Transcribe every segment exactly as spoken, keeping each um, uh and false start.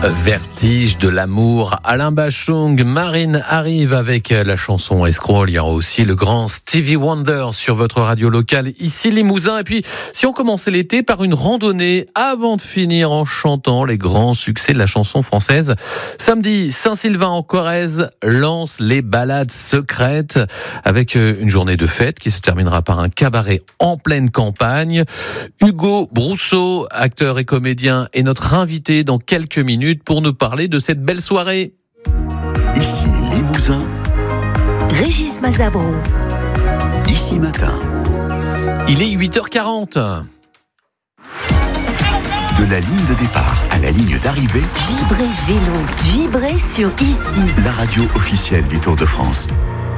Vertige de l'amour, Alain Bachung, Marine arrive avec la chanson Escroc. Il y aura aussi le grand Stevie Wonder sur votre radio locale, ici Limousin. Et puis, si on commençait l'été par une randonnée avant de finir en chantant les grands succès de la chanson française. Samedi, Saint-Sylvain en Corrèze lance les balades secrètes avec une journée de fête qui se terminera par un cabaret en pleine campagne. Hugo Brousseau, acteur et comédien, est notre invité dans quelques minutes pour nous parler de cette belle soirée. Ici Limousin, Régis Mazabro, ici matin. Il est huit heures quarante. De la ligne de départ à la ligne d'arrivée, vibrez vélo, vibrez sur Ici, la radio officielle du Tour de France.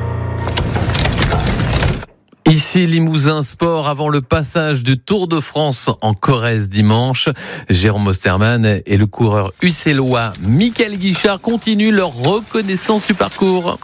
Ici Limousin Sport, avant le passage du Tour de France en Corrèze dimanche. Jérôme Osterman et le coureur uccellois Michael Guichard continuent leur reconnaissance du parcours.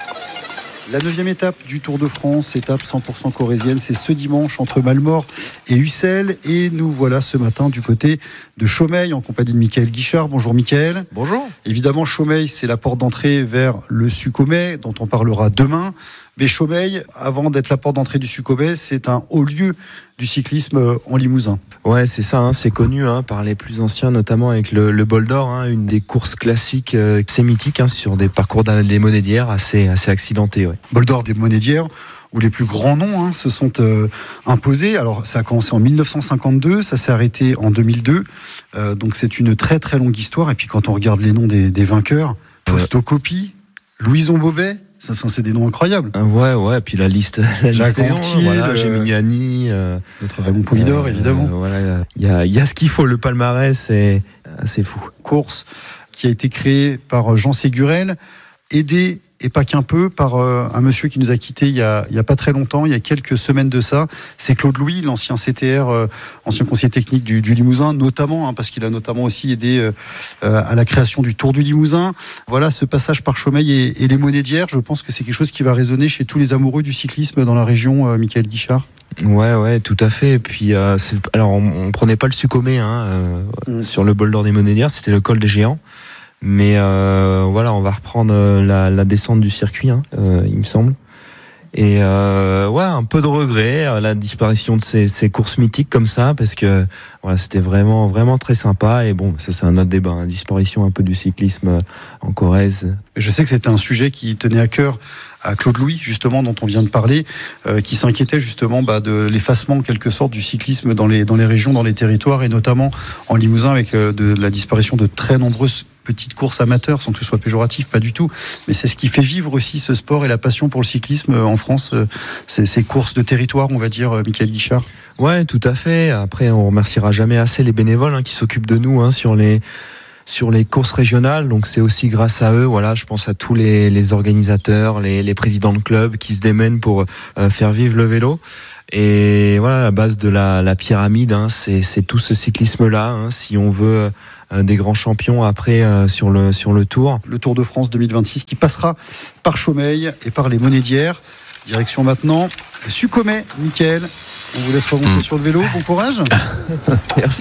La neuvième étape du Tour de France, étape cent pour cent corrézienne, c'est ce dimanche entre Malmort et Ussel. Et nous voilà ce matin du côté de Chaumeil en compagnie de Michael Guichard. Bonjour Michael. Bonjour. Évidemment, Chaumeil, c'est la porte d'entrée vers le Succommet, dont on parlera demain. Mais Chaumeil, avant d'être la porte d'entrée du Succommet, c'est un haut lieu du cyclisme en Limousin. Ouais, c'est ça, hein, c'est connu hein, par les plus anciens, notamment avec le, le Bol d'Or, hein, une des courses classiques euh, assez mythiques hein, sur des parcours des Monédières assez, assez accidentés. Ouais. Bol d'Or des Monédières, où les plus grands noms hein, se sont euh, imposés. Alors, ça a commencé en dix-neuf cent cinquante-deux, ça s'est arrêté en deux mille deux. Euh, donc, c'est une très très longue histoire. Et puis, quand on regarde les noms des, des vainqueurs, euh... Fausto Coppi, Louison Beauvais, ça, ça c'est des noms incroyables. Euh, ouais, ouais. Puis la liste, la Jacques liste Antier, voilà, euh, Gemignani, euh, notre Raymond Poulidor, euh, évidemment. Euh, voilà, il y a, il y a ce qu'il faut. Le palmarès, c'est assez fou. Course qui a été créée par Jean Ségurel, aidé et pas qu'un peu par euh, un monsieur qui nous a quittés il y a, il y a pas très longtemps, il y a quelques semaines de ça. C'est Claude Louis, l'ancien C T R, euh, ancien conseiller technique du, du Limousin, notamment, hein, parce qu'il a notamment aussi aidé euh, euh, à la création du Tour du Limousin. Voilà, ce passage par Chaumeil et, et les Monédières, je pense que c'est quelque chose qui va résonner chez tous les amoureux du cyclisme dans la région, euh, Michael Guichard. Ouais, ouais, tout à fait. Et puis, euh, c'est, alors, on, on prenait pas le Succommet hein, euh, mmh. sur le Bol d'Or des Monédières, c'était le col des Géants. Mais euh, voilà, on va reprendre la, la descente du circuit, hein, euh, il me semble. Et euh, ouais, un peu de regret la disparition de ces, ces courses mythiques comme ça, parce que voilà, c'était vraiment vraiment très sympa. Et bon, ça c'est un autre débat, hein, disparition un peu du cyclisme en Corrèze. Je sais que c'était un sujet qui tenait à cœur à Claude Louis, justement, dont on vient de parler, euh, qui s'inquiétait justement bah, de l'effacement en quelque sorte du cyclisme dans les dans les régions, dans les territoires, et notamment en Limousin avec euh, de la disparition de très nombreuses petites courses amateurs, sans que ce soit péjoratif, pas du tout. Mais c'est ce qui fait vivre aussi ce sport et la passion pour le cyclisme en France, c'est ces courses de territoire, on va dire, Michael Guichard. Ouais, tout à fait. Après, on remerciera jamais assez les bénévoles hein, qui s'occupent de nous hein, sur les sur les courses régionales. Donc c'est aussi grâce à eux, voilà, je pense à tous les, les organisateurs, les, les présidents de clubs qui se démènent pour euh, faire vivre le vélo. Et voilà, la base de la, la pyramide, hein, c'est, c'est tout ce cyclisme-là. Hein, si on veut euh, des grands champions après euh, sur le sur le Tour. Le Tour de France deux mille vingt-six qui passera par Chaumeil et par les Monédières. Direction maintenant le Succommet, Michael. On vous laisse remonter mmh. sur le vélo. Bon courage. Merci.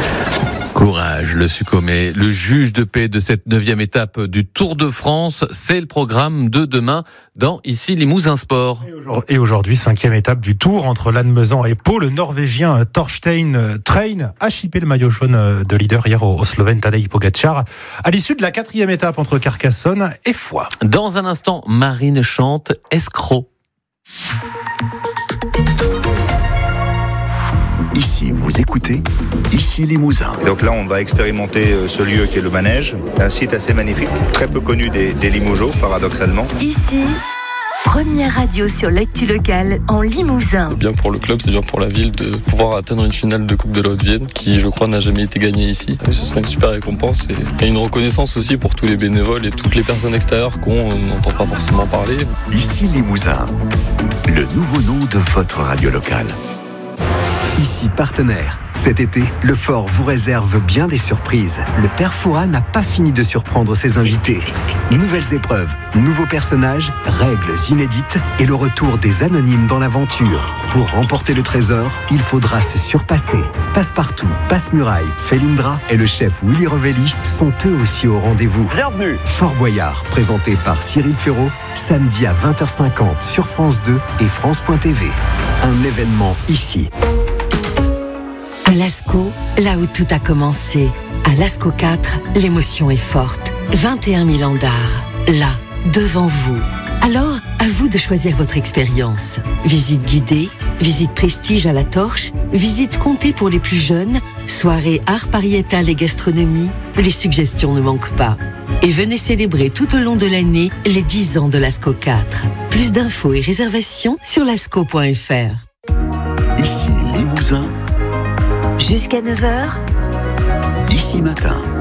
Courage, le Succommet, le juge de paix de cette neuvième étape du Tour de France. C'est le programme de demain dans Ici Limousin Sport. Et aujourd'hui, cinquième étape du Tour entre Lannemezan et Pau. Le Norvégien Thorstein Train a chippé le maillot jaune de leader hier au Slovène Tadej Pogačar à l'issue de la quatrième étape entre Carcassonne et Foix. Dans un instant, Marine chante Escroc. Ici, vous écoutez Ici Limousin. Et donc là, on va expérimenter ce lieu qui est le manège, un site assez magnifique, très peu connu des, des Limougeaux, paradoxalement. Ici, première radio sur l'actu locale en Limousin. C'est bien pour le club, c'est bien pour la ville de pouvoir atteindre une finale de Coupe de la Haute-Vienne qui, je crois, n'a jamais été gagnée ici. Ce serait une super récompense et une reconnaissance aussi pour tous les bénévoles et toutes les personnes extérieures qu'on n'entend pas forcément parler. Ici Limousin, le nouveau nom de votre radio locale. ici partenaire. Cet été, le Fort vous réserve bien des surprises. Le père Fouras n'a pas fini de surprendre ses invités. Nouvelles épreuves, nouveaux personnages, règles inédites et le retour des anonymes dans l'aventure. Pour remporter le trésor, il faudra se surpasser. Passepartout, Passe-Muraille, Felindra et le chef Willy Revelli sont eux aussi au rendez-vous. Bienvenue. Fort Boyard, présenté par Cyril Ferraud, samedi à vingt heures cinquante sur France deux et France point T V. Un événement ici. À Lascaux, là où tout a commencé. À Lascaux quatre, l'émotion est forte. vingt et un mille ans d'art, là, devant vous. Alors, à vous de choisir votre expérience. Visite guidée, visite prestige à la torche, visite comptée pour les plus jeunes, soirée art pariétal et gastronomie, les suggestions ne manquent pas. Et venez célébrer tout au long de l'année les dix ans de Lascaux quatre. Plus d'infos et réservations sur lascaux point f r. Ici Limousin. Jusqu'à neuf heures. Ici Matin.